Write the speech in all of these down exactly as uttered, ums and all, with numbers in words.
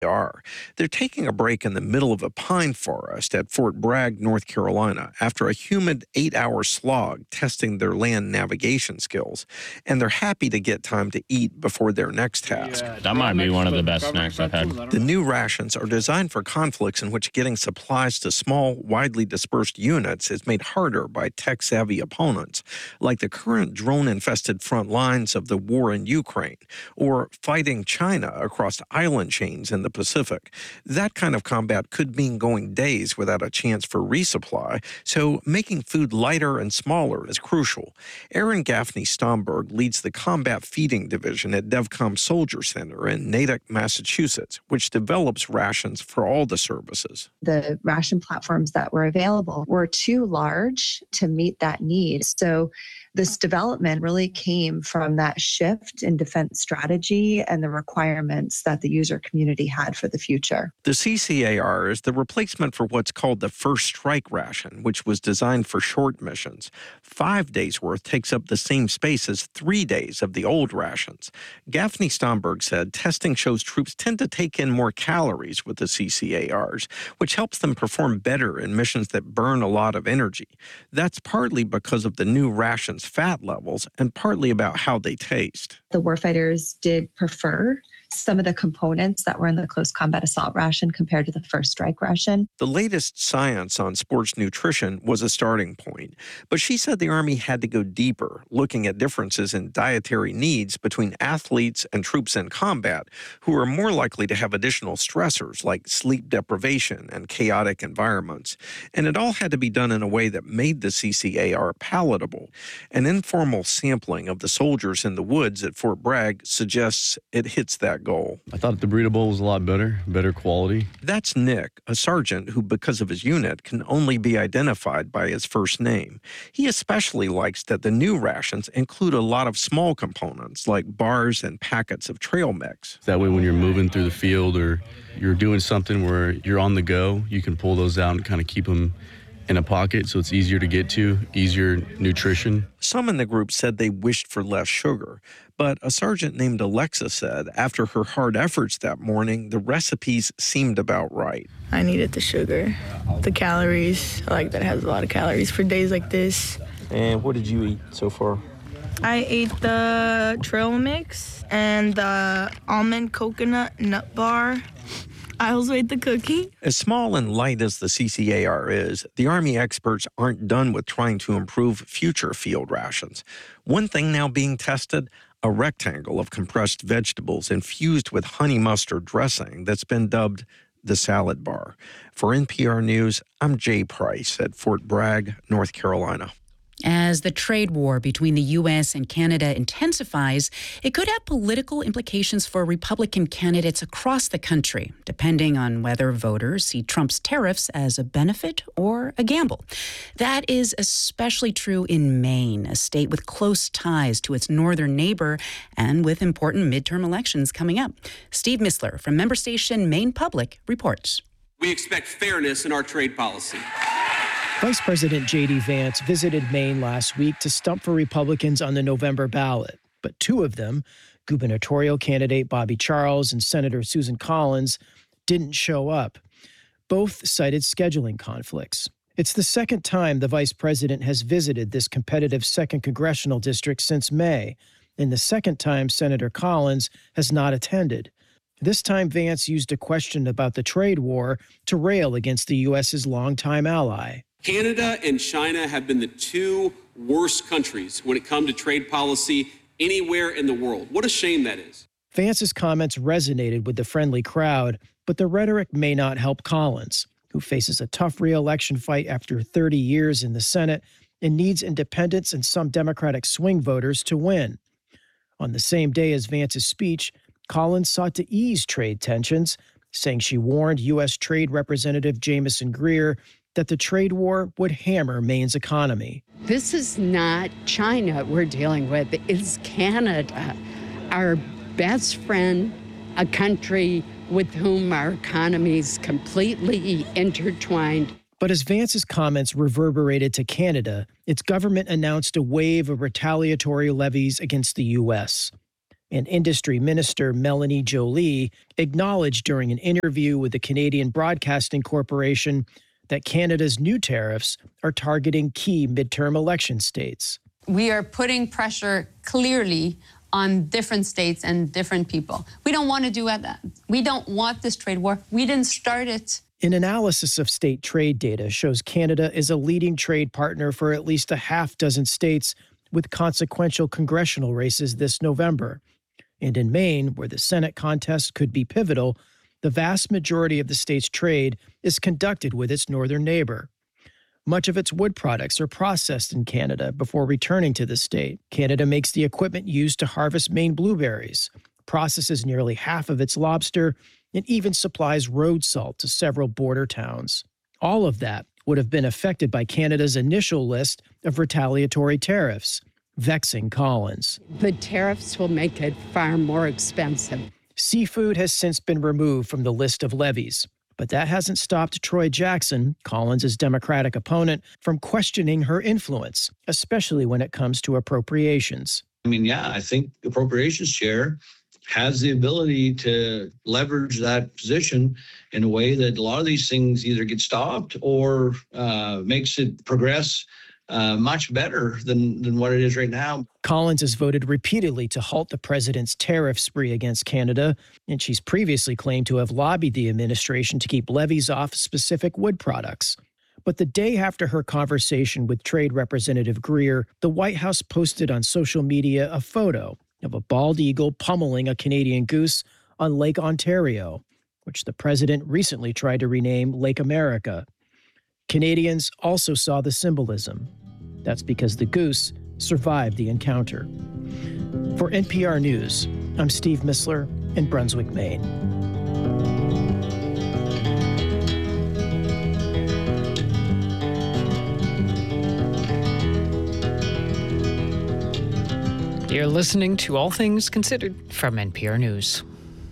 Are. They're taking a break in the middle of a pine forest at Fort Bragg, North Carolina, after a humid eight-hour slog testing their land navigation skills, and they're happy to get time to eat before their next task. Yeah, that might be one of the best snacks I've had. The new rations are designed for conflicts in which getting supplies to small, widely dispersed units is made harder by tech-savvy opponents, like the current drone-infested front lines of the war in Ukraine, or fighting China across island chains in the Pacific. That kind of combat could mean going days without a chance for resupply, so making food lighter and smaller is crucial. Aaron Gaffney Stomberg leads the Combat Feeding Division at DEVCOM Soldier Center in Natick, Massachusetts, which develops rations for all the services. The ration platforms that were available were too large to meet that need. So this development really came from that shift in defense strategy and the requirements that the user community had for the future. The C C A R is the replacement for what's called the First Strike ration, which was designed for short missions. Five days' worth takes up the same space as three days of the old rations. Gaffney Stomberg said testing shows troops tend to take in more calories with the C C A Rs, which helps them perform better in missions that burn a lot of energy. That's partly because of the new rations fat levels and partly about how they taste. The warfighters did prefer some of the components that were in the close combat assault ration compared to the first strike ration. The latest science on sports nutrition was a starting point, but she said the Army had to go deeper, looking at differences in dietary needs between athletes and troops in combat, who are more likely to have additional stressors like sleep deprivation and chaotic environments. And it all had to be done in a way that made the C C A R palatable. An informal sampling of the soldiers in the woods at Fort Bragg suggests it hits that goal. I thought the burrito bowl was a lot better, better quality. That's Nick, a sergeant who, because of his unit, can only be identified by his first name. He especially likes that the new rations include a lot of small components like bars and packets of trail mix. That way when you're moving through the field or you're doing something where you're on the go, you can pull those out and kind of keep them in a pocket so it's easier to get to, easier nutrition. Some in the group said they wished for less sugar, but a sergeant named Alexa said after her hard efforts that morning, the recipes seemed about right. I needed the sugar, the calories. I like that it has a lot of calories for days like this. And what did you eat so far? I ate the trail mix and the almond coconut nut bar. I also ate the cookie. As small and light as the C C A R is, the Army experts aren't done with trying to improve future field rations. One thing now being tested, a rectangle of compressed vegetables infused with honey mustard dressing that's been dubbed the salad bar. For N P R News, I'm Jay Price at Fort Bragg, North Carolina. As the trade war between the U S and Canada intensifies, it could have political implications for Republican candidates across the country, depending on whether voters see Trump's tariffs as a benefit or a gamble. That is especially true in Maine, a state with close ties to its northern neighbor and with important midterm elections coming up. Steve Missler from member station Maine Public reports. We expect fairness in our trade policy. Vice President J D Vance visited Maine last week to stump for Republicans on the November ballot. But two of them, gubernatorial candidate Bobby Charles and Senator Susan Collins, didn't show up. Both cited scheduling conflicts. It's the second time the vice president has visited this competitive second congressional district since May, and the second time Senator Collins has not attended. This time, Vance used a question about the trade war to rail against the U S's longtime ally. Canada and China have been the two worst countries when it comes to trade policy anywhere in the world. What a shame that is. Vance's comments resonated with the friendly crowd, but the rhetoric may not help Collins, who faces a tough re-election fight after thirty years in the Senate and needs independents and some Democratic swing voters to win. On the same day as Vance's speech, Collins sought to ease trade tensions, saying she warned U S Trade Representative Jamieson Greer that the trade war would hammer Maine's economy. This is not China we're dealing with. It's Canada, our best friend, a country with whom our economies completely intertwined. But as Vance's comments reverberated to Canada, its government announced a wave of retaliatory levies against the U S. And Industry Minister Melanie Joly acknowledged during an interview with the Canadian Broadcasting Corporation that Canada's new tariffs are targeting key midterm election states. We are putting pressure clearly on different states and different people. We don't want to do that. We don't want this trade war. We didn't start it. An analysis of state trade data shows Canada is a leading trade partner for at least a half dozen states with consequential congressional races this November. And in Maine, where the Senate contest could be pivotal, the vast majority of the state's trade is conducted with its northern neighbor. Much of its wood products are processed in Canada before returning to the state. Canada makes the equipment used to harvest Maine blueberries, processes nearly half of its lobster, and even supplies road salt to several border towns. All of that would have been affected by Canada's initial list of retaliatory tariffs, vexing Collins. The tariffs will make it far more expensive. Seafood has since been removed from the list of levies, but that hasn't stopped Troy Jackson, Collins' Democratic opponent, from questioning her influence, especially when it comes to appropriations. I mean, yeah, I think the appropriations chair has the ability to leverage that position in a way that a lot of these things either get stopped or uh, makes it progress uh, much better than, than what it is right now. Collins has voted repeatedly to halt the president's tariff spree against Canada, and she's previously claimed to have lobbied the administration to keep levies off specific wood products. But the day after her conversation with Trade Representative Greer, the White House posted on social media a photo of a bald eagle pummeling a Canadian goose on Lake Ontario, which the president recently tried to rename Lake America. Canadians also saw the symbolism. That's because the goose survived the encounter. For N P R News, I'm Steve Missler in Brunswick, Maine. You're listening to All Things Considered from N P R News.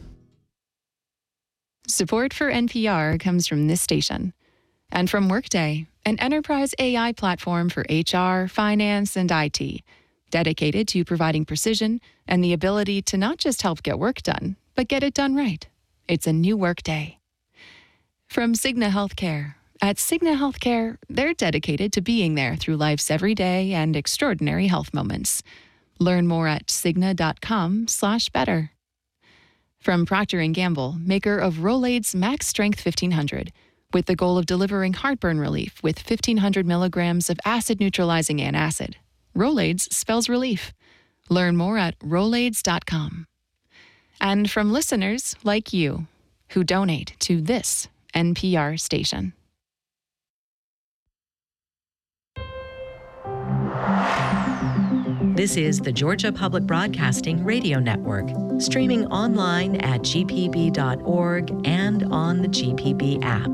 Support for N P R comes from this station and from Workday, an enterprise A I platform for H R, finance, and I T, dedicated to providing precision and the ability to not just help get work done, but get it done right. It's a new Workday. From Cigna Healthcare. At Cigna Healthcare, they're dedicated to being there through life's everyday and extraordinary health moments. Learn more at cigna.com slash better. From Procter and Gamble, maker of Rolaids Max Strength fifteen hundred, with the goal of delivering heartburn relief with fifteen hundred milligrams of acid-neutralizing antacid. Rolaids spells relief. Learn more at rolaids dot com. And from listeners like you, who donate to this N P R station. This is the Georgia Public Broadcasting Radio Network, streaming online at g p b dot org and on the G P B app.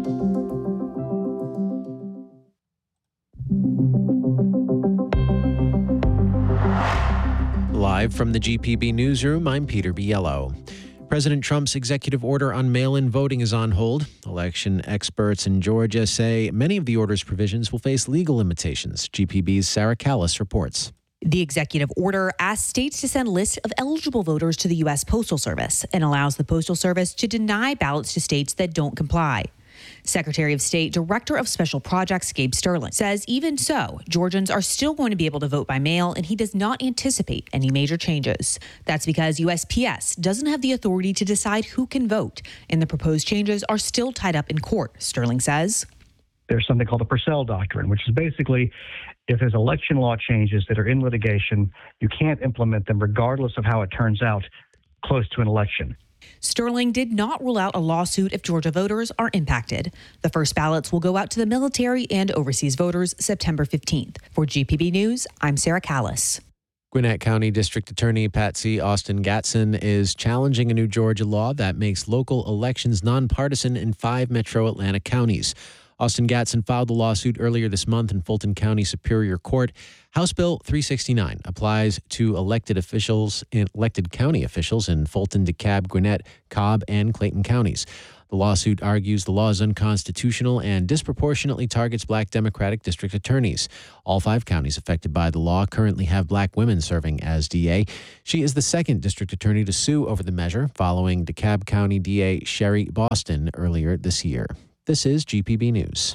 Live from the G P B newsroom, I'm Peter Biello. President Trump's executive order on mail-in voting is on hold. Election experts in Georgia say many of the order's provisions will face legal limitations. G P B's Sarah Callis reports. The executive order asks states to send lists of eligible voters to the U S Postal Service and allows the Postal Service to deny ballots to states that don't comply. Secretary of State, Director of Special Projects Gabe Sterling says even so, Georgians are still going to be able to vote by mail, and he does not anticipate any major changes. That's because U S P S doesn't have the authority to decide who can vote, and the proposed changes are still tied up in court, Sterling says. There's something called the Purcell Doctrine, which is basically if there's election law changes that are in litigation, you can't implement them regardless of how it turns out close to an election. Sterling did not rule out a lawsuit if Georgia voters are impacted. The first ballots will go out to the military and overseas voters September fifteenth. For G P B News, I'm Sarah Callis. Gwinnett County District Attorney Patsy Austin Gatson is challenging a new Georgia law that makes local elections nonpartisan in five metro Atlanta counties. Austin Gatson filed the lawsuit earlier this month in Fulton County Superior Court. House Bill three sixty-nine applies to elected officials, elected county officials in Fulton, DeKalb, Gwinnett, Cobb, and Clayton counties. The lawsuit argues the law is unconstitutional and disproportionately targets black Democratic district attorneys. All five counties affected by the law currently have black women serving as D A. She is the second district attorney to sue over the measure, following DeKalb County D A Sherry Boston earlier this year. This is G P B News.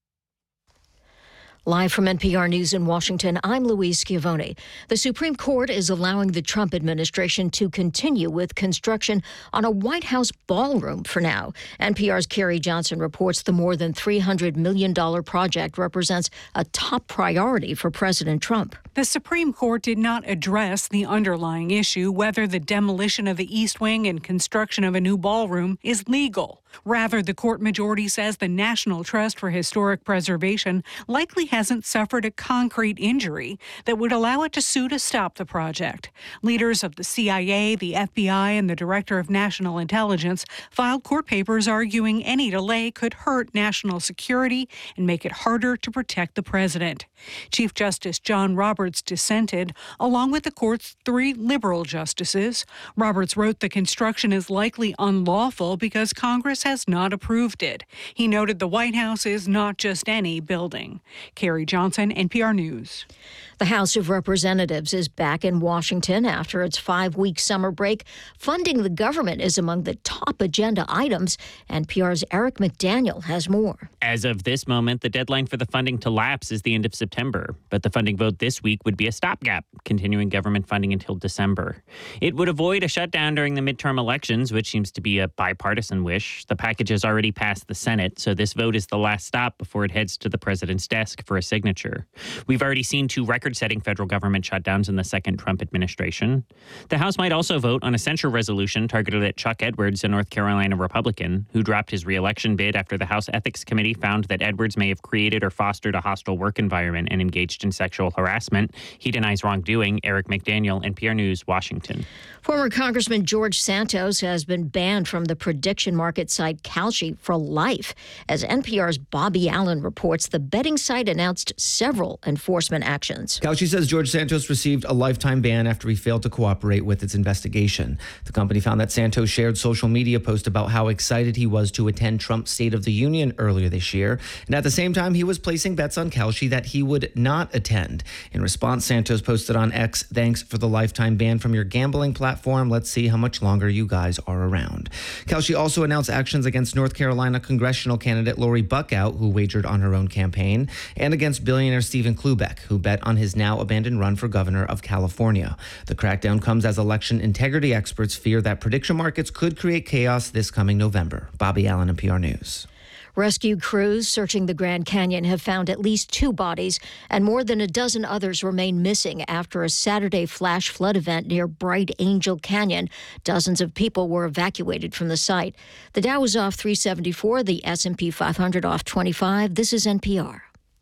Live from N P R News in Washington, I'm Louise Schiavone. The Supreme Court is allowing the Trump administration to continue with construction on a White House ballroom for now. N P R's Carrie Johnson reports the more than three hundred million dollars project represents a top priority for President Trump. The Supreme Court did not address the underlying issue, whether the demolition of the East Wing and construction of a new ballroom is legal. Rather, the court majority says the National Trust for Historic Preservation likely hasn't suffered a concrete injury that would allow it to sue to stop the project. Leaders of the C I A, the F B I, and the Director of National Intelligence filed court papers arguing any delay could hurt national security and make it harder to protect the president. Chief Justice John Roberts dissented, along with the court's three liberal justices. Roberts wrote the construction is likely unlawful because Congress has not approved it. He noted the White House is not just any building. Carrie Johnson, N P R News. The House of Representatives is back in Washington after its five-week summer break. Funding the government is among the top agenda items. N P R's Eric McDaniel has more. As of this moment, the deadline for the funding to lapse is the end of September. But the funding vote this week would be a stopgap, continuing government funding until December. It would avoid a shutdown during the midterm elections, which seems to be a bipartisan wish. The package has already passed the Senate, so this vote is the last stop before it heads to the president's desk for a signature. We've already seen two record-setting federal government shutdowns in the second Trump administration. The House might also vote on a censure resolution targeted at Chuck Edwards, a North Carolina Republican, who dropped his re-election bid after the House Ethics Committee found that Edwards may have created or fostered a hostile work environment and engaged in sexual harassment. He denies wrongdoing. Eric McDaniel, N P R News, Washington. Former Congressman George Santos has been banned from the prediction market site Kalshi for life. As N P R's Bobby Allen reports, the betting site announced several enforcement actions. Kalshi says George Santos received a lifetime ban after he failed to cooperate with its investigation. The company found that Santos shared social media posts about how excited he was to attend Trump's State of the Union earlier this year. And at the same time, he was placing bets on Kalshi that he would not attend. In response, Santos posted on X, "Thanks for the lifetime ban from your gambling platform. Let's see how much longer you guys are around." Kalshi also announced actions against North Carolina congressional candidate Lori Buckout, who wagered on her own campaign, and against billionaire Stephen Klubeck, who bet on his now abandoned run for governor of California. The crackdown comes as election integrity experts fear that prediction markets could create chaos this coming November. Bobby Allen, N P R News. Rescue crews searching the Grand Canyon have found at least two bodies, and more than a dozen others remain missing after a Saturday flash flood event near Bright Angel Canyon. Dozens of people were evacuated from the site. The Dow is off three seventy-four, the S and P five hundred off twenty-five. This is N P R.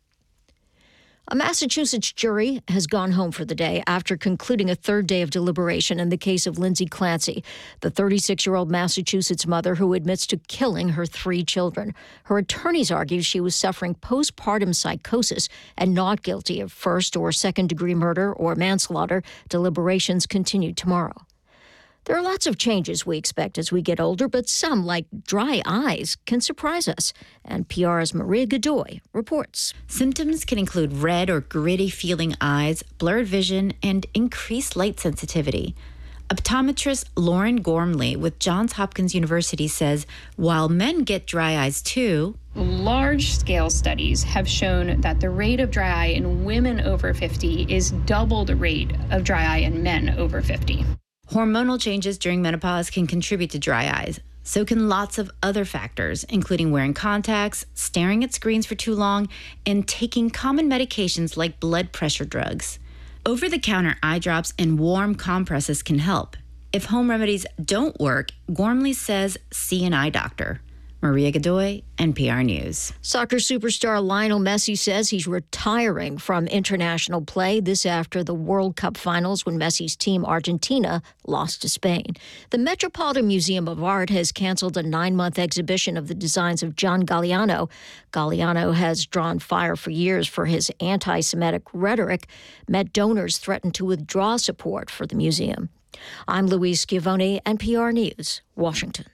A Massachusetts jury has gone home for the day after concluding a third day of deliberation in the case of Lindsay Clancy, the thirty-six-year-old Massachusetts mother who admits to killing her three children. Her attorneys argue she was suffering postpartum psychosis and not guilty of first or second-degree murder or manslaughter. Deliberations continue tomorrow. There are lots of changes we expect as we get older, but some, like dry eyes, can surprise us. N P R's Maria Godoy reports. Symptoms can include red or gritty feeling eyes, blurred vision, and increased light sensitivity. Optometrist Lauren Gormley with Johns Hopkins University says while men get dry eyes too, large-scale studies have shown that the rate of dry eye in women over fifty is double the rate of dry eye in men over fifty. Hormonal changes during menopause can contribute to dry eyes. So can lots of other factors, including wearing contacts, staring at screens for too long, and taking common medications like blood pressure drugs. Over-the-counter eye drops and warm compresses can help. If home remedies don't work, Gormley says see an eye doctor. Maria Godoy, N P R News. Soccer superstar Lionel Messi says he's retiring from international play. This after the World Cup finals when Messi's team Argentina lost to Spain. The Metropolitan Museum of Art has canceled a nine-month exhibition of the designs of John Galliano. Galliano has drawn fire for years for his anti-Semitic rhetoric. Met donors threatened to withdraw support for the museum. I'm Louise Schiavone, N P R News, Washington.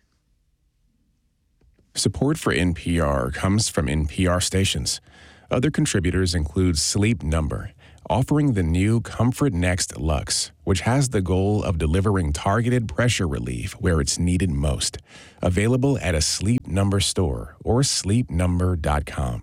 Support for N P R comes from N P R stations. Other contributors include Sleep Number, offering the new Comfort Next Luxe, which has the goal of delivering targeted pressure relief where it's needed most. Available at a Sleep Number store or sleep number dot com.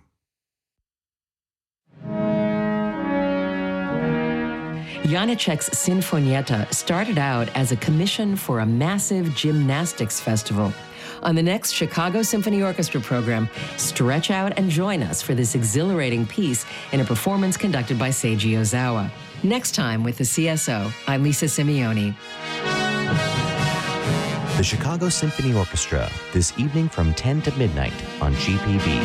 Janacek's Sinfonietta started out as a commission for a massive gymnastics festival. On the next Chicago Symphony Orchestra program, stretch out and join us for this exhilarating piece in a performance conducted by Seiji Ozawa. Next time with the C S O, I'm Lisa Simeone. The Chicago Symphony Orchestra, this evening from ten to midnight on G P B.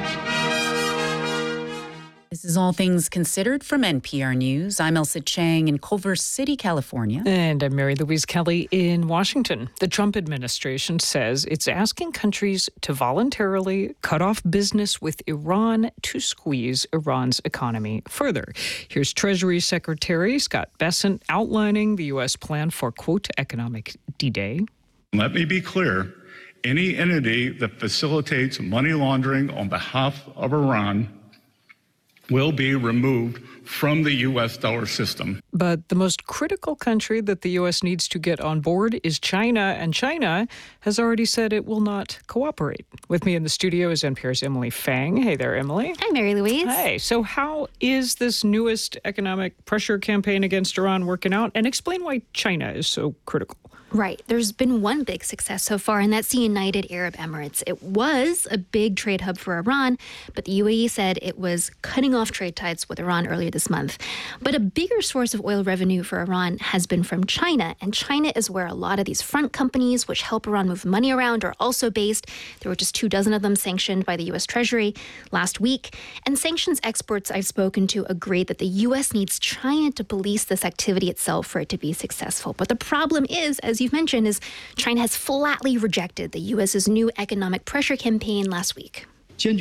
This is All Things Considered from N P R News. I'm Elsa Chang in Culver City, California. And I'm Mary Louise Kelly in Washington. The Trump administration says it's asking countries to voluntarily cut off business with Iran to squeeze Iran's economy further. Here's Treasury Secretary Scott Bessent outlining the U S plan for, quote, economic D-Day. Let me be clear. Any entity that facilitates money laundering on behalf of Iran will be removed from the U S dollar system. But the most critical country that the U S needs to get on board is China, and China has already said it will not cooperate. With me in the studio is N P R's Emily Fang. Hey there, Emily. Hi, Mary Louise. Hey, so how is this newest economic pressure campaign against Iran working out? And explain why China is so critical. Right. There's been one big success so far, and that's the United Arab Emirates. It was a big trade hub for Iran, but the U A E said it was cutting off trade ties with Iran earlier this month. But a bigger source of oil revenue for Iran has been from China, and China is where a lot of these front companies, which help Iran move money around, are also based. There were just two dozen of them sanctioned by the U S Treasury last week. And sanctions experts I've spoken to agree that the U S needs China to police this activity itself for it to be successful. But the problem is, as you've mentioned, is China has flatly rejected the U S's new economic pressure campaign last week. And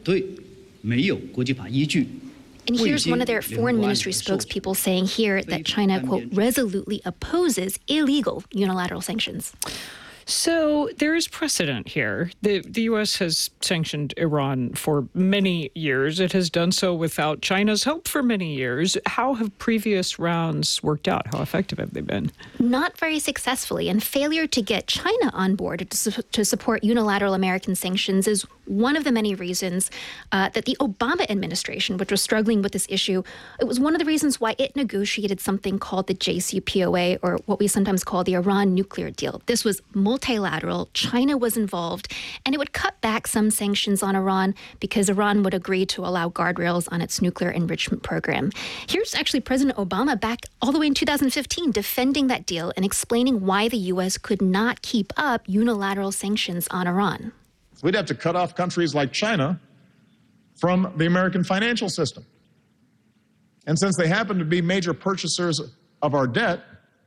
here's one of their foreign ministry spokespeople saying here that China, quote, resolutely opposes illegal unilateral sanctions. So there is precedent here. The, the U S has sanctioned Iran for many years. It has done so without China's help for many years. How have previous rounds worked out? How effective have they been? Not very successfully. And failure to get China on board to, su- to support unilateral American sanctions is one of the many reasons uh, that the Obama administration, which was struggling with this issue, it was one of the reasons why it negotiated something called the J C P O A, or what we sometimes call the Iran nuclear deal. This was multilateral. China was involved, and it would cut back some sanctions on Iran because Iran would agree to allow guardrails on its nuclear enrichment program. Here's actually President Obama back all the way in two thousand fifteen defending that deal and explaining why the U S could not keep up unilateral sanctions on Iran. We'd have to cut off countries like China from the American financial system. And since they happen to be major purchasers of our debt,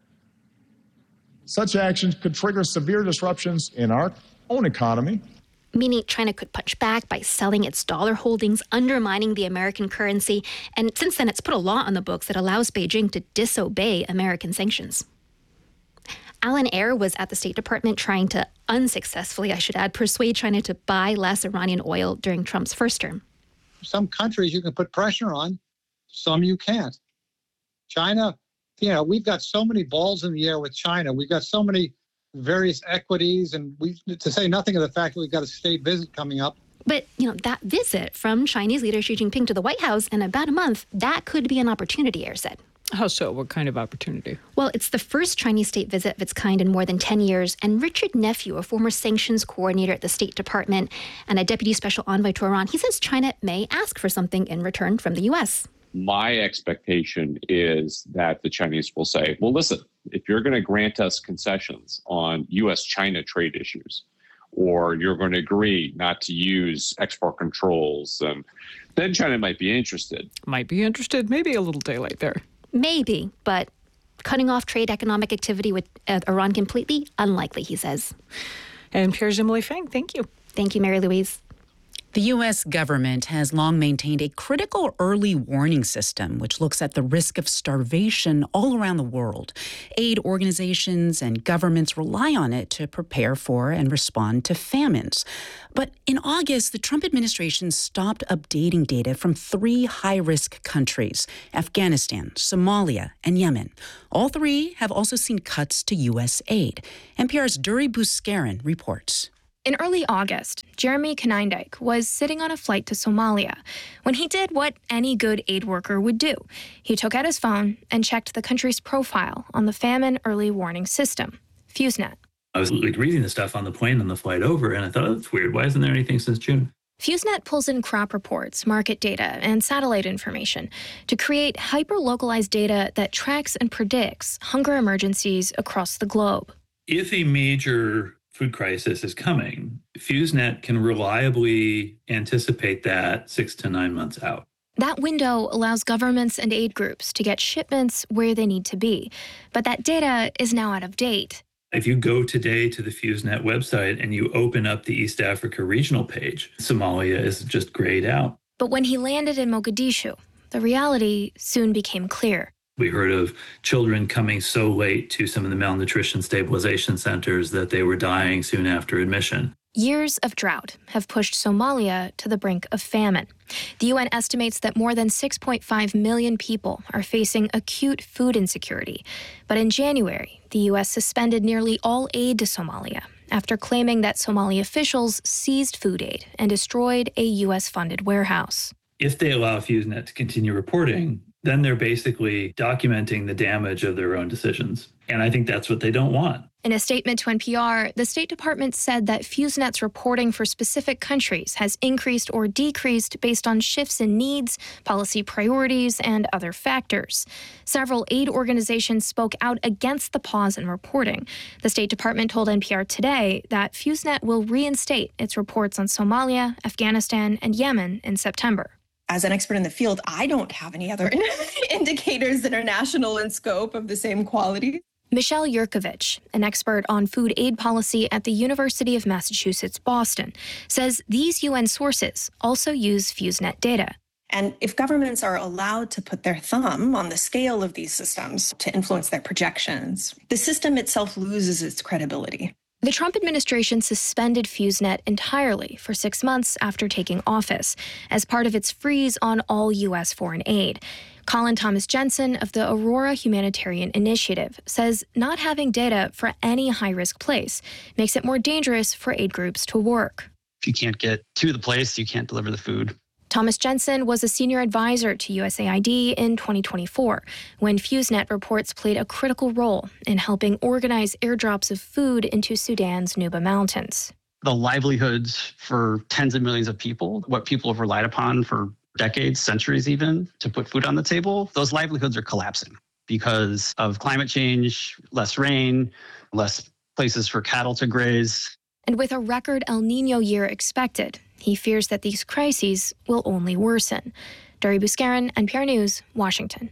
such actions could trigger severe disruptions in our own economy. Meaning China could punch back by selling its dollar holdings, undermining the American currency. And since then, it's put a law on the books that allows Beijing to disobey American sanctions. Alan Ayer was at the State Department trying to, unsuccessfully, I should add, persuade China to buy less Iranian oil during Trump's first term. Some countries you can put pressure on, some you can't. China, you know, we've got so many balls in the air with China. We've got so many various equities, and we, to say nothing of the fact that we've got a state visit coming up. But, you know, that visit from Chinese leader Xi Jinping to the White House in about a month, that could be an opportunity, Ayer said. How so? What kind of opportunity? Well, it's the first Chinese state visit of its kind in more than ten years. And Richard Nephew, a former sanctions coordinator at the State Department and a deputy special envoy to Iran, he says China may ask for something in return from the U S. My expectation is that the Chinese will say, well, listen, if you're going to grant us concessions on U S China trade issues, or you're going to agree not to use export controls, and then China might be interested. Might be interested. Maybe a little daylight there. Maybe, but cutting off trade economic activity with uh, Iran completely, unlikely, he says. And Pierre-Emile Fang, thank you. Thank you, Mary Louise. The U S government has long maintained a critical early warning system which looks at the risk of starvation all around the world. Aid organizations and governments rely on it to prepare for and respond to famines. But in August, the Trump administration stopped updating data from three high-risk countries: Afghanistan, Somalia, and Yemen. All three have also seen cuts to U S aid. N P R's Duri Buskarin reports. In early August, Jeremy Kanindijk was sitting on a flight to Somalia when he did what any good aid worker would do. He took out his phone and checked the country's profile on the famine early warning system, FuseNet. I was like reading the stuff on the plane on the flight over, and I thought, oh, that's weird. Why isn't there anything since June? FuseNet pulls in crop reports, market data, and satellite information to create hyper-localized data that tracks and predicts hunger emergencies across the globe. If a major food crisis is coming, FuseNet can reliably anticipate that six to nine months out. That window allows governments and aid groups to get shipments where they need to be. But that data is now out of date. If you go today to the FuseNet website and you open up the East Africa regional page, Somalia is just grayed out. But when he landed in Mogadishu, the reality soon became clear. We heard of children coming so late to some of the malnutrition stabilization centers that they were dying soon after admission. Years of drought have pushed Somalia to the brink of famine. The U N estimates that more than six point five million people are facing acute food insecurity. But in January, the U S suspended nearly all aid to Somalia after claiming that Somali officials seized food aid and destroyed a U S-funded warehouse. If they allow FuseNet to continue reporting, then they're basically documenting the damage of their own decisions. And I think that's what they don't want. In a statement to N P R, the State Department said that FuseNet's reporting for specific countries has increased or decreased based on shifts in needs, policy priorities, and other factors. Several aid organizations spoke out against the pause in reporting. The State Department told N P R today that FuseNet will reinstate its reports on Somalia, Afghanistan, and Yemen in September. As an expert in the field, I don't have any other indicators that are national in scope of the same quality. Michelle Yurkovich, an expert on food aid policy at the University of Massachusetts, Boston, says these U N sources also use FuseNet data. And if governments are allowed to put their thumb on the scale of these systems to influence their projections, the system itself loses its credibility. The Trump administration suspended FuseNet entirely for six months after taking office as part of its freeze on all U S foreign aid. Colin Thomas Jensen of the Aurora Humanitarian Initiative says not having data for any high-risk place makes it more dangerous for aid groups to work. If you can't get to the place, you can't deliver the food. Thomas Jensen was a senior advisor to U S A I D in twenty twenty-four, when FuseNet reports played a critical role in helping organize airdrops of food into Sudan's Nuba Mountains. The livelihoods for tens of millions of people, what people have relied upon for decades, centuries even, to put food on the table, those livelihoods are collapsing because of climate change, less rain, less places for cattle to graze. And with a record El Nino year expected, he fears that these crises will only worsen. Duri Buskarin, N P R News, Washington.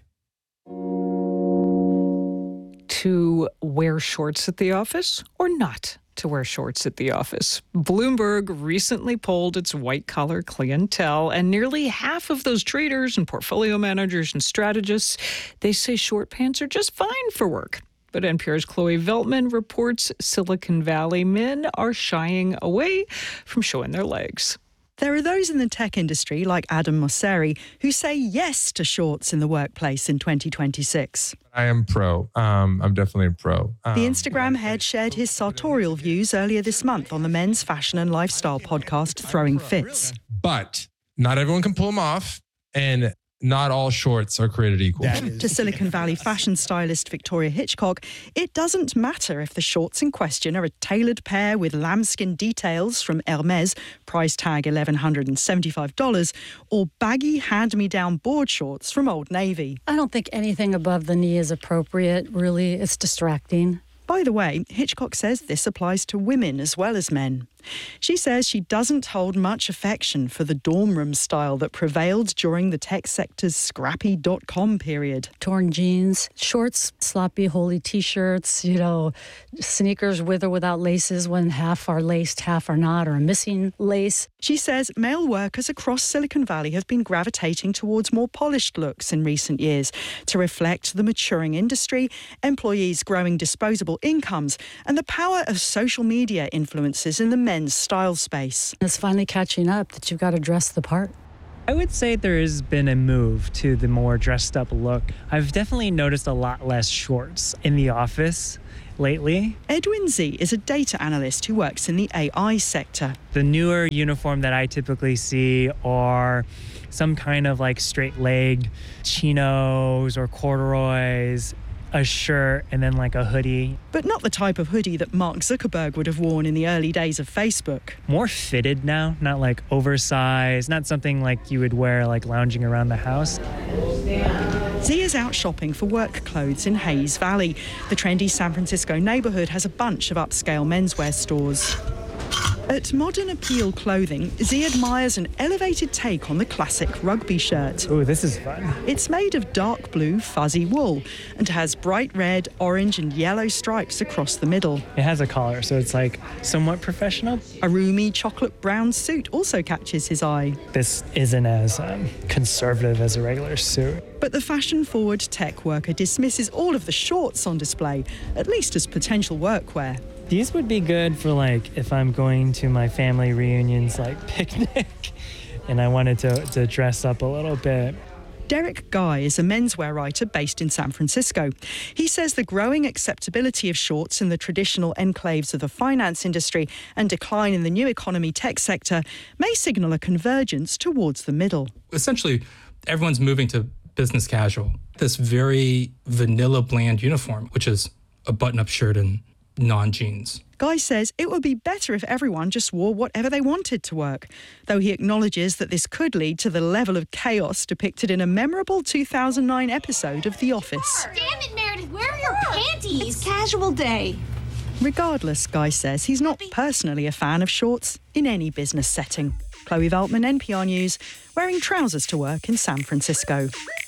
To wear shorts at the office or not to wear shorts at the office? Bloomberg recently polled its white-collar clientele, and nearly half of those traders and portfolio managers and strategists, they say short pants are just fine for work. But N P R's Chloe Veltman reports Silicon Valley men are shying away from showing their legs. There are those in the tech industry, like Adam Mosseri, who say yes to shorts in the workplace in twenty twenty-six. I am pro. Um, I'm definitely a pro. Um, the Instagram head shared his sartorial views earlier this month on the men's fashion and lifestyle podcast, Throwing Fits. But not everyone can pull them off, and not all shorts are created equal. To Silicon Valley fashion stylist Victoria Hitchcock, it doesn't matter if the shorts in question are a tailored pair with lambskin details from Hermes, price tag one thousand one hundred seventy-five dollars, or baggy hand-me-down board shorts from Old Navy. I don't think anything above the knee is appropriate, really. It's distracting. By the way, Hitchcock says this applies to women as well as men. She says she doesn't hold much affection for the dorm room style that prevailed during the tech sector's scrappy dot-com period. Torn jeans, shorts, sloppy, holey T-shirts, you know, sneakers with or without laces when half are laced, half are not, or a missing lace. She says male workers across Silicon Valley have been gravitating towards more polished looks in recent years to reflect the maturing industry, employees' growing disposable incomes, and the power of social media influences in the men's style space. It's finally catching up that you've got to dress the part. I would say there has been a move to the more dressed up look. I've definitely noticed a lot less shorts in the office lately. Edwin Z is a data analyst who works in the A I sector. The newer uniform that I typically see are some kind of like straight-legged chinos or corduroys, a shirt, and then like a hoodie. But not the type of hoodie that Mark Zuckerberg would have worn in the early days of Facebook. More fitted now, not like oversized, not something like you would wear like lounging around the house. Z is out shopping for work clothes in Hayes Valley. The trendy San Francisco neighborhood has a bunch of upscale menswear stores. At Modern Appeal Clothing, Z admires an elevated take on the classic rugby shirt. Oh, this is fun. It's made of dark blue fuzzy wool and has bright red, orange and yellow stripes across the middle. It has a collar, so it's like somewhat professional. A roomy chocolate brown suit also catches his eye. This isn't as um, conservative as a regular suit. But the fashion-forward tech worker dismisses all of the shorts on display, at least as potential workwear. These would be good for like if I'm going to my family reunions, like picnic, and I wanted to, to dress up a little bit. Derek Guy is a menswear writer based in San Francisco. He says the growing acceptability of shorts in the traditional enclaves of the finance industry and decline in the new economy tech sector may signal a convergence towards the middle. Essentially, everyone's moving to business casual. This very vanilla bland uniform, which is a button-up shirt and non-jeans. Guy says it would be better if everyone just wore whatever they wanted to work, though he acknowledges that this could lead to the level of chaos depicted in a memorable two thousand nine episode of The Office. Damn it, Meredith, where are your panties? It's casual day. Regardless, Guy says he's not personally a fan of shorts in any business setting. Chloe Veltman, N P R News, wearing trousers to work in San Francisco.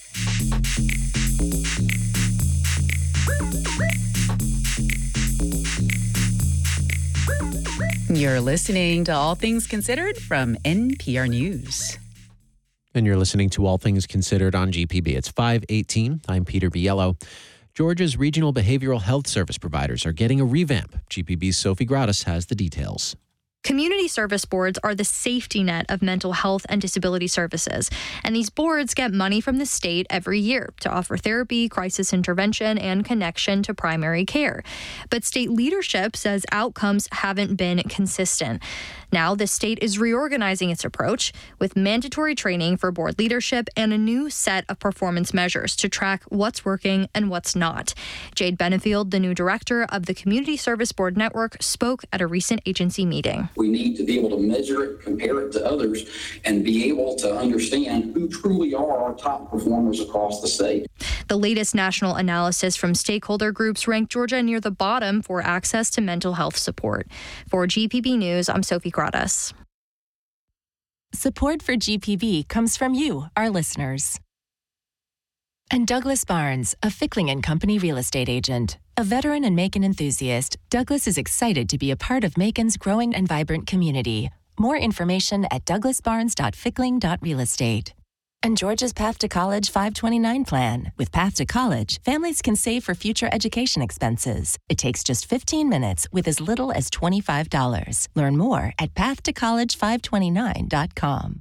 You're listening to All Things Considered from N P R News. And you're listening to All Things Considered on G P B. It's five eighteen. I'm Peter Biello. Georgia's regional behavioral health service providers are getting a revamp. G P B's Sophie Gratis has the details. Community service boards are the safety net of mental health and disability services, and these boards get money from the state every year to offer therapy, crisis intervention, and connection to primary care. But state leadership says outcomes haven't been consistent. Now, the state is reorganizing its approach with mandatory training for board leadership and a new set of performance measures to track what's working and what's not. Jade Benefield, the new director of the Community Service Board Network, spoke at a recent agency meeting. We need to be able to measure it, compare it to others, and be able to understand who truly are our top performers across the state. The latest national analysis from stakeholder groups ranked Georgia near the bottom for access to mental health support. For G P B News, I'm Sophie Gratis. Support for G P B comes from you, our listeners. And Douglas Barnes, a Fickling and Company real estate agent. A veteran and Macon enthusiast, Douglas is excited to be a part of Macon's growing and vibrant community. More information at douglas barnes dot fickling dot real estate. And Georgia's Path to College five twenty-nine plan. With Path to College, families can save for future education expenses. It takes just fifteen minutes with as little as twenty-five dollars. Learn more at path to college five twenty-nine dot com.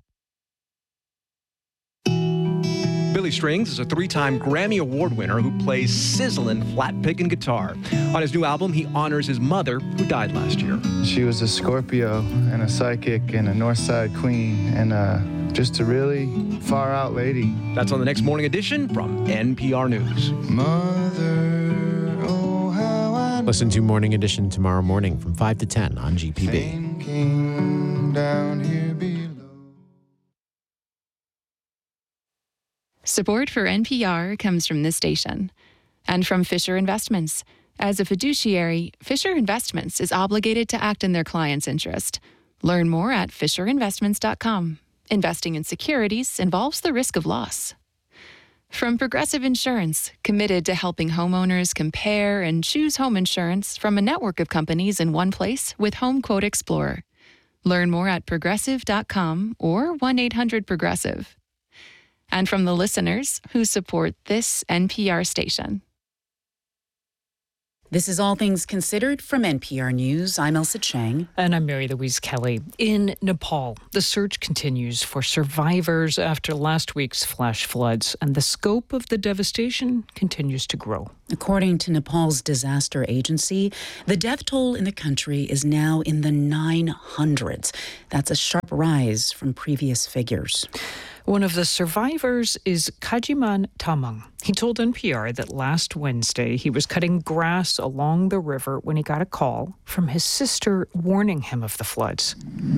Billy Strings is a three-time Grammy Award winner who plays sizzling flat picking guitar. On his new album, he honors his mother, who died last year. She was a Scorpio and a psychic and a Northside queen and uh, just a really far-out lady. That's on the next Morning Edition from N P R News. Mother, oh how I Listen to Morning Edition tomorrow morning from five to ten on G P B. came down here below. Support for N P R comes from this station and from Fisher Investments. As a fiduciary, Fisher Investments is obligated to act in their client's interest. Learn more at fisher investments dot com. Investing in securities involves the risk of loss. From Progressive Insurance, committed to helping homeowners compare and choose home insurance from a network of companies in one place with Home Quote Explorer. Learn more at progressive dot com or one eight hundred progressive. And from the listeners who support this N P R station. This is All Things Considered from N P R News. I'm Elsa Chang. And I'm Mary Louise Kelly. In Nepal, the search continues for survivors after last week's flash floods, and the scope of the devastation continues to grow. According to Nepal's disaster agency, the death toll in the country is now in the nine hundreds. That's a sharp rise from previous figures. One of the survivors is Kajiman Tamang. He told N P R that last Wednesday he was cutting grass along the river when he got a call from his sister warning him of the floods.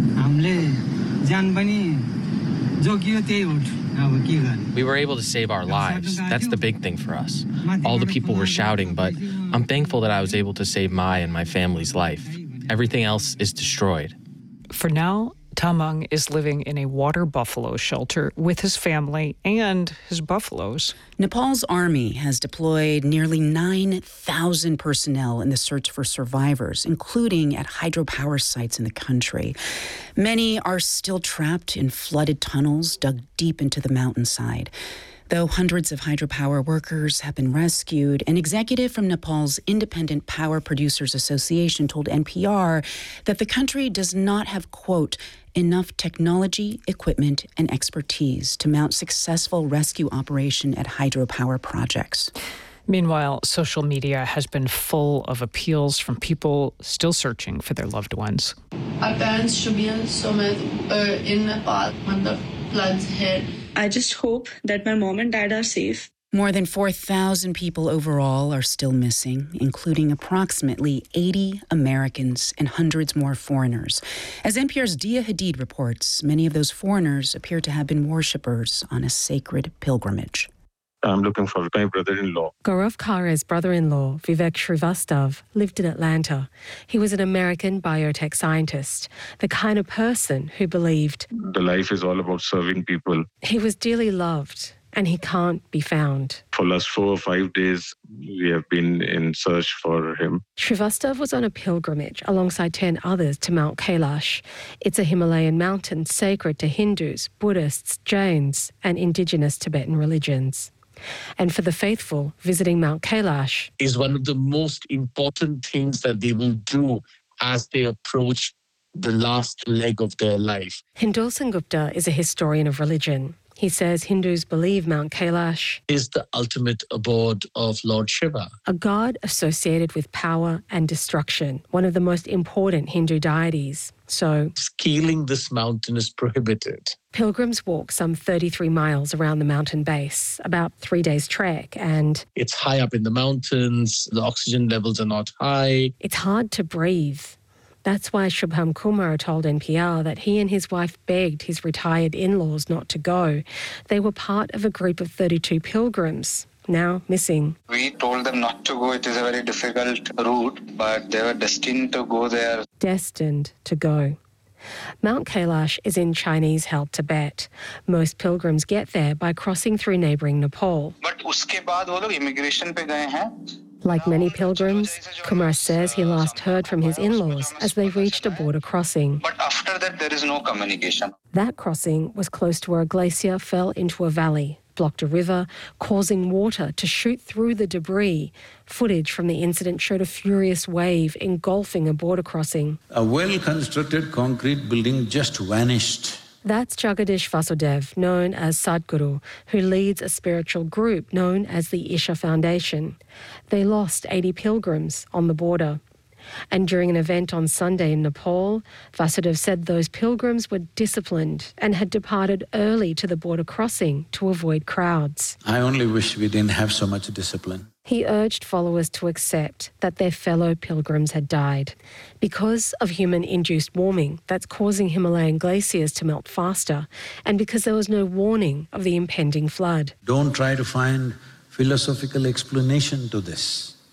We were able to save our lives. That's the big thing for us. All the people were shouting, but I'm thankful that I was able to save my and my family's life. Everything else is destroyed. For now, Tamang is living in a water buffalo shelter with his family and his buffaloes. Nepal's army has deployed nearly nine thousand personnel in the search for survivors, including at hydropower sites in the country. Many are still trapped in flooded tunnels dug deep into the mountainside. Though hundreds of hydropower workers have been rescued, an executive from Nepal's Independent Power Producers Association told N P R that the country does not have, quote, enough technology, equipment, and expertise to mount successful rescue operation at hydropower projects. Meanwhile, social media has been full of appeals from people still searching for their loved ones. Our parents should be in Sumet, uh, in Nepal when the floods hit. I just hope that my mom and dad are safe. More than four thousand people overall are still missing, including approximately eighty Americans and hundreds more foreigners. As N P R's Dia Hadid reports, many of those foreigners appear to have been worshippers on a sacred pilgrimage. I'm looking for my brother-in-law. Gaurav Khare's brother-in-law, Vivek Srivastav, lived in Atlanta. He was an American biotech scientist, the kind of person who believed The life is all about serving people. He was dearly loved, and he can't be found. For the last four or five days, we have been in search for him. Srivastav was on a pilgrimage alongside ten others to Mount Kailash. It's a Himalayan mountain sacred to Hindus, Buddhists, Jains, and indigenous Tibetan religions. And for the faithful, visiting Mount Kailash is one of the most important things that they will do as they approach the last leg of their life. Hindolsan Gupta is a historian of religion. He says Hindus believe Mount Kailash is the ultimate abode of Lord Shiva, a god associated with power and destruction, one of the most important Hindu deities. So, scaling this mountain is prohibited. Pilgrims walk some thirty-three miles around the mountain base, about three days' trek, and it's high up in the mountains, the oxygen levels are not high. It's hard to breathe. That's why Shubham Kumar told N P R that he and his wife begged his retired in-laws not to go. They were part of a group of thirty-two pilgrims, now missing. We told them not to go. It is a very difficult route, but they were destined to go there. Destined to go. Mount Kailash is in Chinese-held Tibet. Most pilgrims get there by crossing through neighbouring Nepal. But uske baad wo log immigration pe gaye hain. Like many pilgrims, Kumar says he last heard from his in-laws as they reached a border crossing. But after that, there is no communication. That crossing was close to where a glacier fell into a valley, blocked a river, causing water to shoot through the debris. Footage from the incident showed a furious wave engulfing a border crossing. A well-constructed concrete building just vanished. That's Jagadish Vasudev, known as Sadhguru, who leads a spiritual group known as the Isha Foundation. They lost eighty pilgrims on the border. And during an event on Sunday in Nepal, Vasudev said those pilgrims were disciplined and had departed early to the border crossing to avoid crowds. I only wish we didn't have so much discipline. He urged followers to accept that their fellow pilgrims had died because of human-induced warming that's causing Himalayan glaciers to melt faster, and because there was no warning of the impending flood. Don't try to find philosophical explanation to this.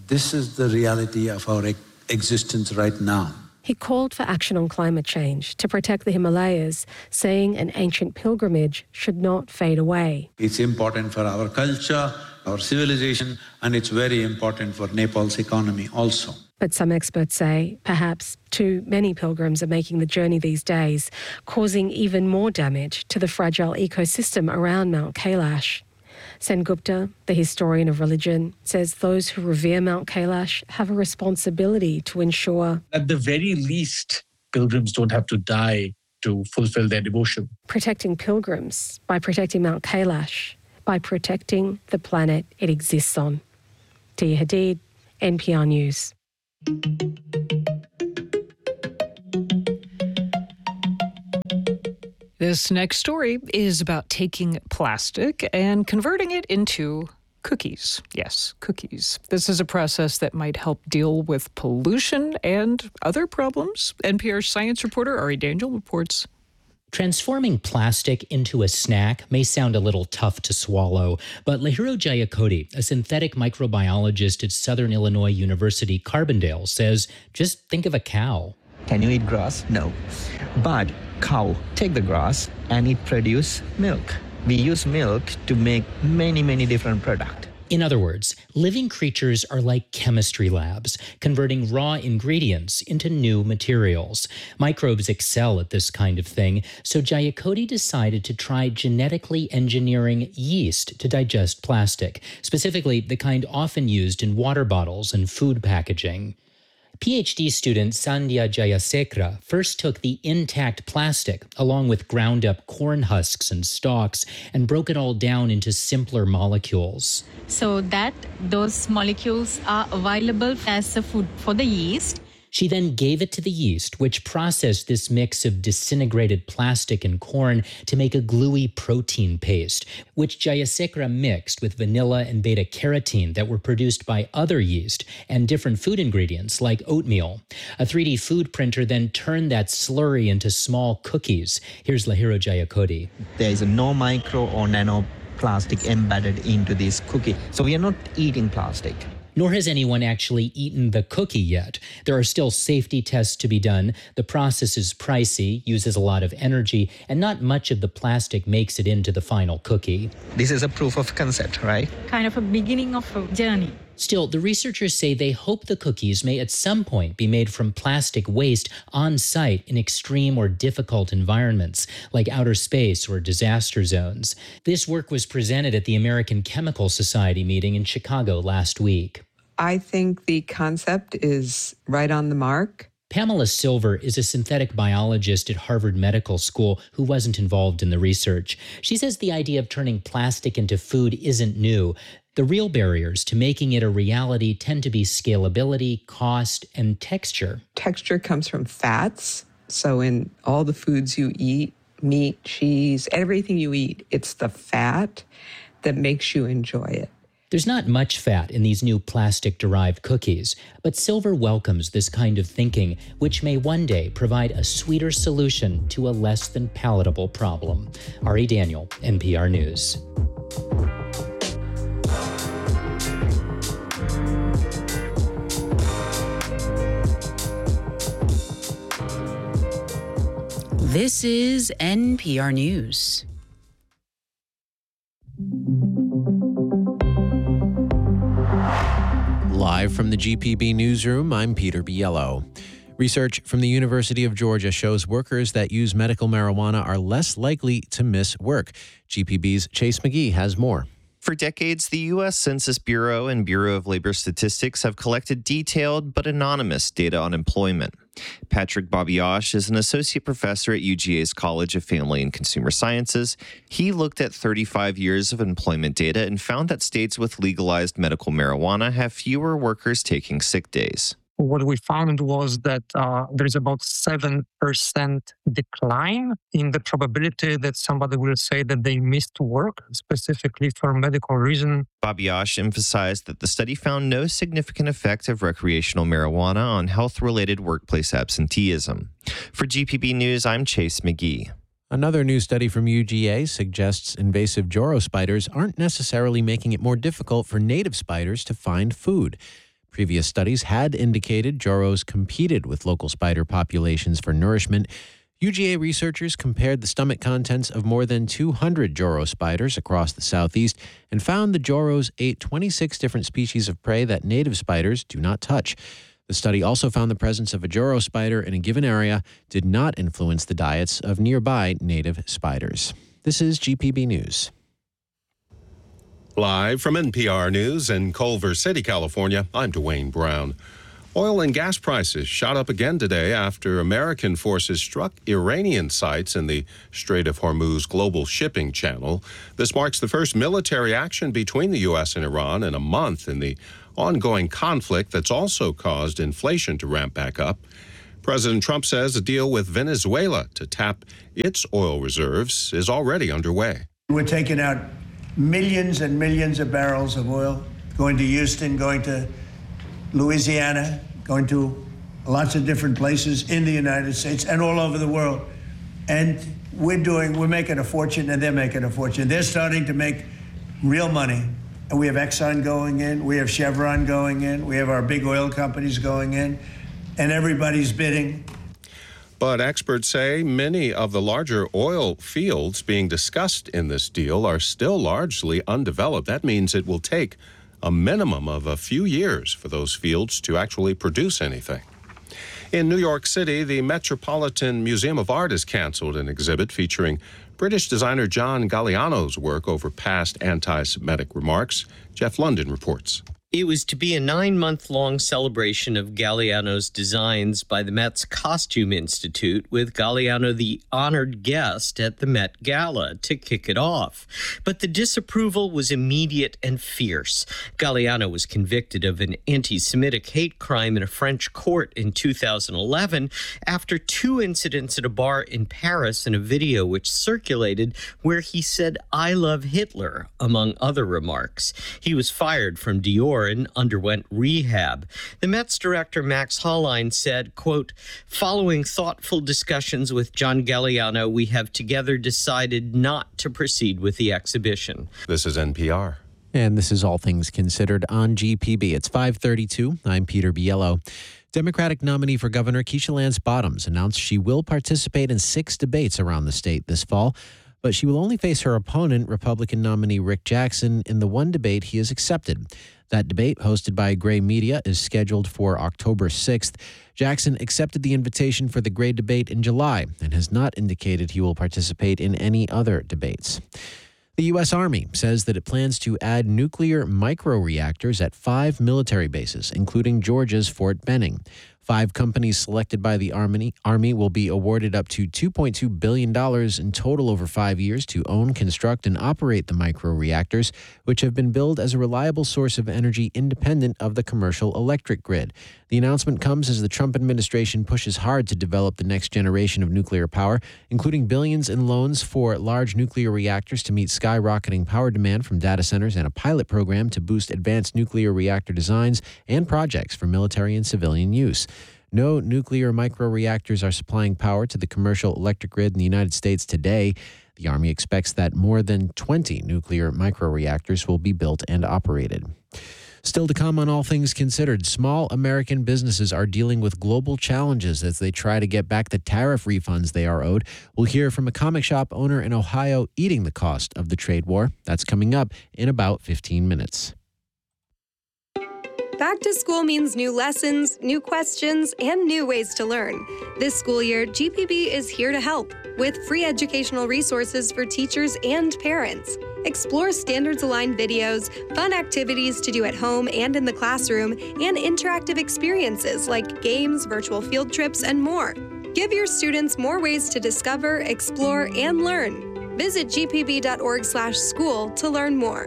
This is the reality of our existence right now. He called for action on climate change to protect the Himalayas, saying an ancient pilgrimage should not fade away. It's important for our culture, our civilization, and it's very important for Nepal's economy also. But some experts say perhaps too many pilgrims are making the journey these days, causing even more damage to the fragile ecosystem around Mount Kailash. Sen Gupta, the historian of religion, says those who revere Mount Kailash have a responsibility to ensure, at the very least, pilgrims don't have to die to fulfill their devotion. Protecting pilgrims by protecting Mount Kailash, by protecting the planet it exists on. Tia Hadid, N P R News. This next story is about taking plastic and converting it into cookies. Yes, cookies. This is a process that might help deal with pollution and other problems. N P R science reporter Ari Daniel reports. Transforming plastic into a snack may sound a little tough to swallow, but Lahiro Jayakody, a synthetic microbiologist at Southern Illinois University Carbondale, says just think of a cow. Can you eat grass? No. But cow take the grass and it produce milk. We use milk to make many, many different products. In other words, living creatures are like chemistry labs, converting raw ingredients into new materials. Microbes excel at this kind of thing, so Jayakody decided to try genetically engineering yeast to digest plastic, specifically the kind often used in water bottles and food packaging. PhD student Sandhya Jayasekara first took the intact plastic along with ground up corn husks and stalks and broke it all down into simpler molecules. So that those molecules are available as a food for the yeast. She then gave it to the yeast, which processed this mix of disintegrated plastic and corn to make a gluey protein paste, which Jayasekara mixed with vanilla and beta-carotene that were produced by other yeast and different food ingredients like oatmeal. A three D food printer then turned that slurry into small cookies. Here's Lahiro Jayakody. There is no micro or nano plastic embedded into this cookie, so we are not eating plastic. Nor has anyone actually eaten the cookie yet. There are still safety tests to be done. The process is pricey, uses a lot of energy, and not much of the plastic makes it into the final cookie. This is a proof of concept, right? Kind of a beginning of a journey. Still, the researchers say they hope the cookies may at some point be made from plastic waste on site in extreme or difficult environments, like outer space or disaster zones. This work was presented at the American Chemical Society meeting in Chicago last week. I think the concept is right on the mark. Pamela Silver is a synthetic biologist at Harvard Medical School who wasn't involved in the research. She says the idea of turning plastic into food isn't new. The real barriers to making it a reality tend to be scalability, cost, and texture. Texture comes from fats. So in all the foods you eat, meat, cheese, everything you eat, it's the fat that makes you enjoy it. There's not much fat in these new plastic-derived cookies, but Silver welcomes this kind of thinking, which may one day provide a sweeter solution to a less than palatable problem. Ari Daniel, N P R News. This is N P R News. Live from the G P B newsroom, I'm Peter Biello. Research from the University of Georgia shows workers that use medical marijuana are less likely to miss work. G P B's Chase McGee has more. For decades, the U S Census Bureau and Bureau of Labor Statistics have collected detailed but anonymous data on employment. Patrick Babiash is an associate professor at U G A's College of Family and Consumer Sciences. He looked at thirty-five years of employment data and found that states with legalized medical marijuana have fewer workers taking sick days. What we found was that uh, there is about seven percent decline in the probability that somebody will say that they missed work, specifically for medical reason. Babiash emphasized that the study found no significant effect of recreational marijuana on health-related workplace absenteeism. For G P B News, I'm Chase McGee. Another new study from U G A suggests invasive Joro spiders aren't necessarily making it more difficult for native spiders to find food. Previous studies had indicated Joros competed with local spider populations for nourishment. U G A researchers compared the stomach contents of more than two hundred Joro spiders across the southeast and found the Joros ate twenty-six different species of prey that native spiders do not touch. The study also found the presence of a Joro spider in a given area did not influence the diets of nearby native spiders. This is G P B News. Live from N P R News in Culver City, California, I'm Dwayne Brown. Oil and gas prices shot up again today after American forces struck Iranian sites in the Strait of Hormuz global shipping channel. This marks the first military action between the U S and Iran in a month in the ongoing conflict that's also caused inflation to ramp back up. President Trump says a deal with Venezuela to tap its oil reserves is already underway. We're taking out millions and millions of barrels of oil, going to Houston, going to Louisiana, going to lots of different places in the United States and all over the world. And we're doing, we're making a fortune and they're making a fortune. They're starting to make real money. And we have Exxon going in, we have Chevron going in, we have our big oil companies going in, and everybody's bidding. But experts say many of the larger oil fields being discussed in this deal are still largely undeveloped. That means it will take a minimum of a few years for those fields to actually produce anything. In New York City, the Metropolitan Museum of Art has canceled an exhibit featuring British designer John Galliano's work over past anti-Semitic remarks. Jeff London reports. It was to be a nine-month-long celebration of Galliano's designs by the Met's Costume Institute, with Galliano the honored guest at the Met Gala to kick it off. But the disapproval was immediate and fierce. Galliano was convicted of an anti-Semitic hate crime in a French court in two thousand eleven after two incidents at a bar in Paris and a video which circulated where he said, "I love Hitler," among other remarks. He was fired from Dior and underwent rehab. The Met's director, Max Hollein, said, quote, "Following thoughtful discussions with John Galliano, we have together decided not to proceed with the exhibition." This is N P R. And this is All Things Considered on G P B. It's five thirty-two. I'm Peter Biello. Democratic nominee for governor Keisha Lance Bottoms announced she will participate in six debates around the state this fall, but she will only face her opponent, Republican nominee Rick Jackson, in the one debate he has accepted. That debate, hosted by Gray Media, is scheduled for October sixth. Jackson accepted the invitation for the Gray debate in July and has not indicated he will participate in any other debates. The U S. Army says that it plans to add nuclear microreactors at five military bases, including Georgia's Fort Benning. Five companies selected by the Army, Army will be awarded up to two point two billion dollars in total over five years to own, construct, and operate the microreactors, which have been billed as a reliable source of energy independent of the commercial electric grid. The announcement comes as the Trump administration pushes hard to develop the next generation of nuclear power, including billions in loans for large nuclear reactors to meet skyrocketing power demand from data centers and a pilot program to boost advanced nuclear reactor designs and projects for military and civilian use. No nuclear microreactors are supplying power to the commercial electric grid in the United States today. The Army expects that more than twenty nuclear microreactors will be built and operated. Still to come on All Things Considered, small American businesses are dealing with global challenges as they try to get back the tariff refunds they are owed. We'll hear from a comic shop owner in Ohio eating the cost of the trade war. That's coming up in about fifteen minutes. Back to school means new lessons, new questions, and new ways to learn. This school year, G P B is here to help with free educational resources for teachers and parents. Explore standards-aligned videos, fun activities to do at home and in the classroom, and interactive experiences like games, virtual field trips, and more. Give your students more ways to discover, explore, and learn. Visit g p b dot org slash school to learn more.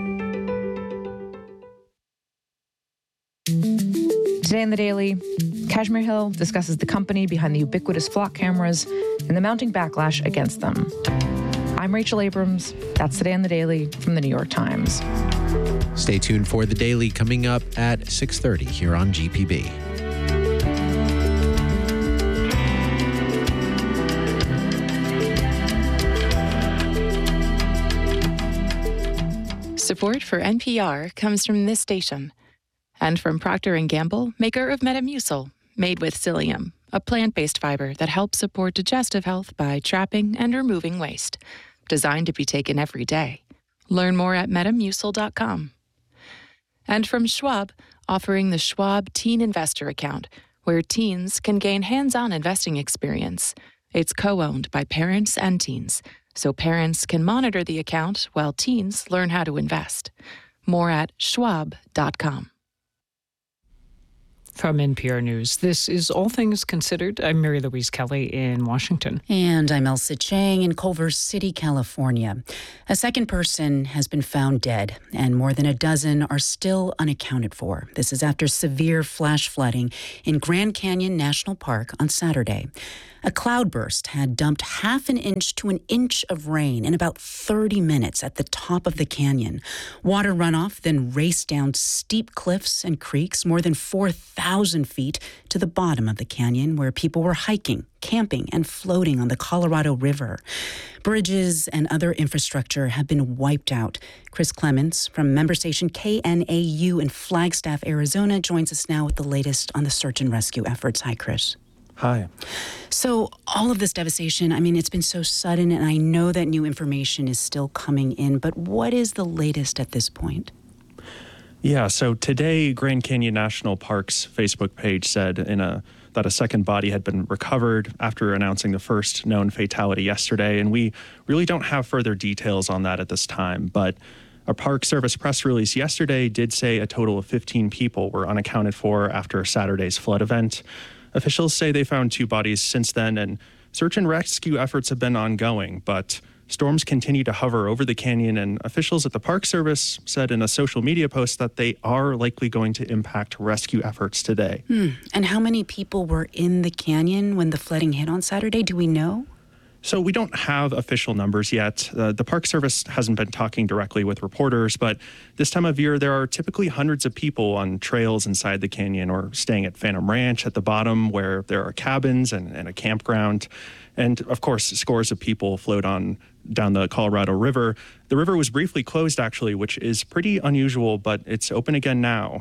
Today in the Daily, Kashmir Hill discusses the company behind the ubiquitous flock cameras and the mounting backlash against them. I'm Rachel Abrams. That's Today in the Daily from the New York Times. Stay tuned for the Daily coming up at six thirty here on G P B. Support for N P R comes from this station And from Procter and Gamble, maker of Metamucil, made with psyllium, a plant-based fiber that helps support digestive health by trapping and removing waste. Designed to be taken every day. Learn more at metamucil dot com. And from Schwab, offering the Schwab Teen Investor Account, where teens can gain hands-on investing experience. It's co-owned by parents and teens, so parents can monitor the account while teens learn how to invest. More at schwab dot com. From N P R News, this is All Things Considered. I'm Mary Louise Kelly in Washington. And I'm Elsa Chang in Culver City, California. A second person has been found dead, and more than a dozen are still unaccounted for. This is after severe flash flooding in Grand Canyon National Park on Saturday. A cloudburst had dumped half an inch to an inch of rain in about thirty minutes at the top of the canyon. Water runoff then raced down steep cliffs and creeks more than four thousand feet to the bottom of the canyon, where people were hiking, camping, and floating on the Colorado River. Bridges and other infrastructure have been wiped out. Chris Clements from member station K N A U in Flagstaff, Arizona, joins us now with the latest on the search and rescue efforts. Hi, Chris. Hi. So all of this devastation, I mean, it's been so sudden, and I know that new information is still coming in, but what is the latest at this point? Yeah, so today, Grand Canyon National Park's Facebook page said in a that a second body had been recovered after announcing the first known fatality yesterday, and we really don't have further details on that at this time, but a Park Service press release yesterday did say a total of fifteen people were unaccounted for after Saturday's flood event. Officials say they found two bodies since then, and search and rescue efforts have been ongoing, but storms continue to hover over the canyon, and officials at the Park Service said in a social media post that they are likely going to impact rescue efforts today. Hmm. And how many people were in the canyon when the flooding hit on Saturday? Do we know? So we don't have official numbers yet. Uh, the Park Service hasn't been talking directly with reporters, but this time of year, there are typically hundreds of people on trails inside the canyon or staying at Phantom Ranch at the bottom, where there are cabins and, and a campground. And of course, scores of people float on down the Colorado River. The river was briefly closed, actually, which is pretty unusual, but it's open again now.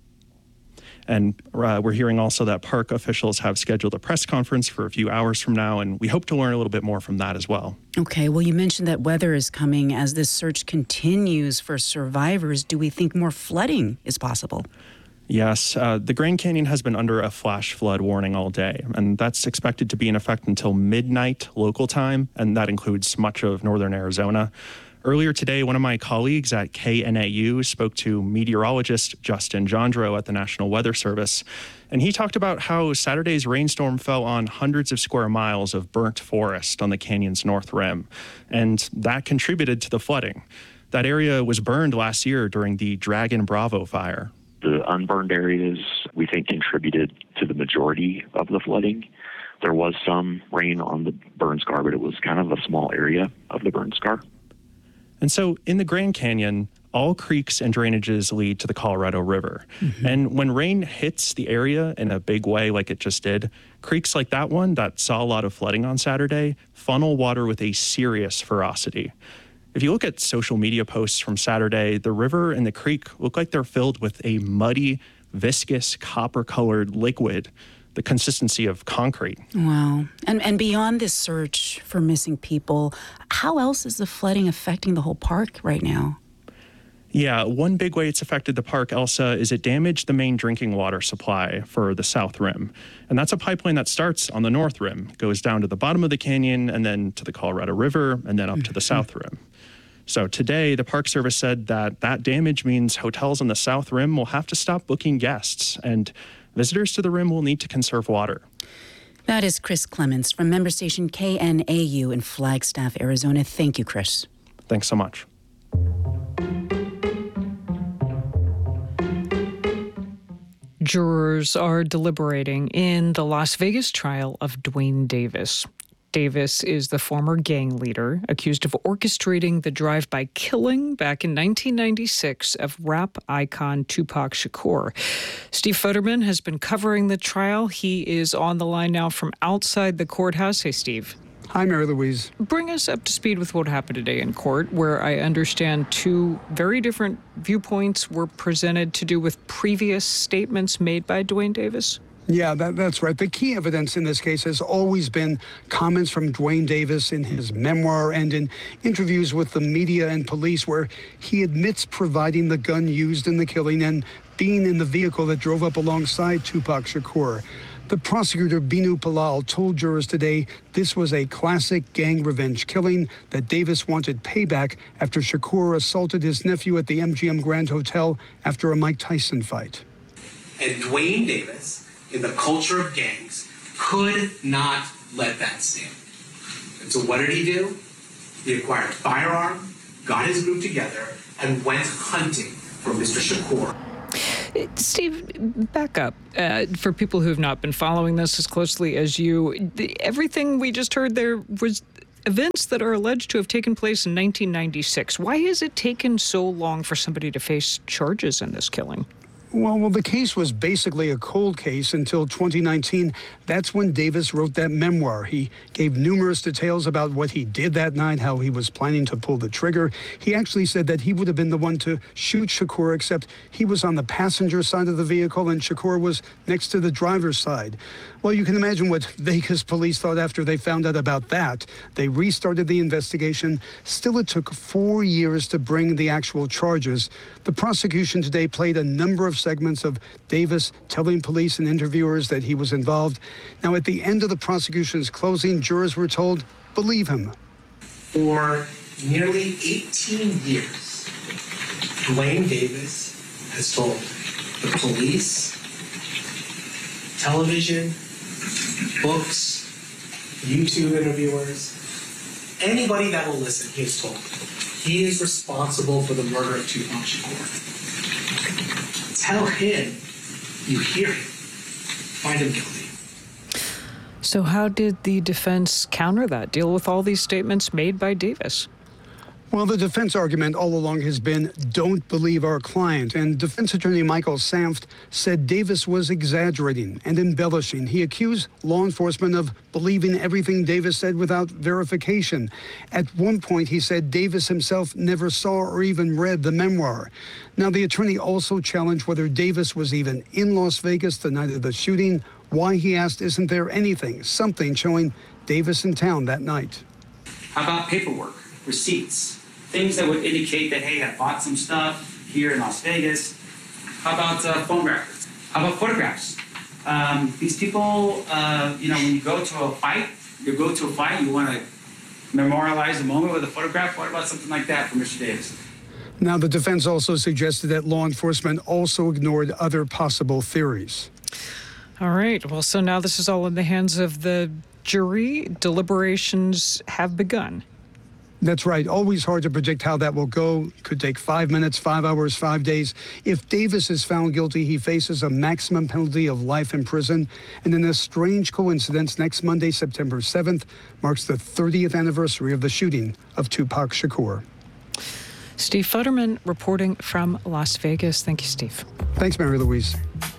And uh, we're hearing also that park officials have scheduled a press conference for a few hours from now, and we hope to learn a little bit more from that as well. Okay, well, you mentioned that weather is coming. As this search continues for survivors, do we think more flooding is possible? Yes, uh, the Grand Canyon has been under a flash flood warning all day, and that's expected to be in effect until midnight local time, and that includes much of northern Arizona. Earlier today, one of my colleagues at K N A U spoke to meteorologist Justin Jandro at the National Weather Service, and he talked about how Saturday's rainstorm fell on hundreds of square miles of burnt forest on the canyon's north rim, and that contributed to the flooding. That area was burned last year during the Dragon Bravo fire. The unburned areas, we think, contributed to the majority of the flooding. There was some rain on the burn scar, but it was kind of a small area of the burn scar. And so in the Grand Canyon, all creeks and drainages lead to the Colorado River. Mm-hmm. And when rain hits the area in a big way like it just did, creeks like that one that saw a lot of flooding on Saturday funnel water with a serious ferocity. If you look at social media posts from Saturday, the river and the creek look like they're filled with a muddy, viscous, copper-colored liquid, the consistency of concrete. Wow. And and beyond this search for missing people, how else is the flooding affecting the whole park right now? Yeah, one big way it's affected the park, Elsa, is it damaged the main drinking water supply for the South Rim. And that's a pipeline that starts on the North Rim, goes down to the bottom of the canyon, and then to the Colorado River, and then up mm-hmm. to the South Rim. So today, the Park Service said that that damage means hotels on the South Rim will have to stop booking guests, and visitors to the rim will need to conserve water. That is Chris Clements from member station K N A U in Flagstaff, Arizona. Thank you, Chris. Thanks so much. Jurors are deliberating in the Las Vegas trial of Duane Davis. Davis is the former gang leader accused of orchestrating the drive-by killing back in nineteen ninety-six of rap icon Tupac Shakur. Steve Futterman has been covering the trial. He is on the line now from outside the courthouse. Hey, Steve. Hi, Mary Louise. Bring us up to speed with what happened today in court, where I understand two very different viewpoints were presented to do with previous statements made by Duane Davis. Yeah, that, that's right. The key evidence in this case has always been comments from Duane Davis in his memoir and in interviews with the media and police, where he admits providing the gun used in the killing and being in the vehicle that drove up alongside Tupac Shakur. The prosecutor, Binu Palal, told jurors today this was a classic gang revenge killing, that Davis wanted payback after Shakur assaulted his nephew at the M G M Grand Hotel after a Mike Tyson fight. And Duane Davis, in the culture of gangs, could not let that stand. And so what did he do? He acquired a firearm, got his group together, and went hunting for Mister Shakur. Steve, back up. Uh, for people who have not been following this as closely as you, the, everything we just heard there was events that are alleged to have taken place in nineteen ninety-six. Why has it taken so long for somebody to face charges in this killing? Well, well, the case was basically a cold case until twenty nineteen. That's when Davis wrote that memoir. He gave numerous details about what he did that night, how he was planning to pull the trigger. He actually said that he would have been the one to shoot Shakur, except he was on the passenger side of the vehicle and Shakur was next to the driver's side. Well, you can imagine what Vegas police thought after they found out about that. They restarted the investigation. Still, it took four years to bring the actual charges. The prosecution today played a number of segments of Davis telling police and interviewers that he was involved. Now, at the end of the prosecution's closing, jurors were told, believe him. For nearly eighteen years, Duane Davis has told the police, television, books, YouTube interviewers, anybody that will listen, he has told, he is responsible for the murder of Tupac Shakur. Tell him you hear him. Find him guilty. So how did the defense counter that, deal with all these statements made by Davis? Well, the defense argument all along has been, don't believe our client. And defense attorney Michael Sanft said Davis was exaggerating and embellishing. He accused law enforcement of believing everything Davis said without verification. At one point, he said Davis himself never saw or even read the memoir. Now, the attorney also challenged whether Davis was even in Las Vegas the night of the shooting. Why, he asked, isn't there anything, something showing Davis in town that night? How about paperwork, receipts? Things that would indicate that, hey, I bought some stuff here in Las Vegas. How about uh, phone records? How about photographs? Um, these people, uh, you know, when you go to a fight, you go to a fight, you want to memorialize a moment with a photograph. What about something like that for Mister Davis? Now, the defense also suggested that law enforcement also ignored other possible theories. All right. Well, so now this is all in the hands of the jury. Deliberations have begun. That's right. Always hard to predict how that will go. Could take five minutes, five hours, five days. If Davis is found guilty, he faces a maximum penalty of life in prison. And in a strange coincidence, next Monday, September seventh, marks the thirtieth anniversary of the shooting of Tupac Shakur. Steve Futterman reporting from Las Vegas. Thank you, Steve. Thanks, Mary Louise.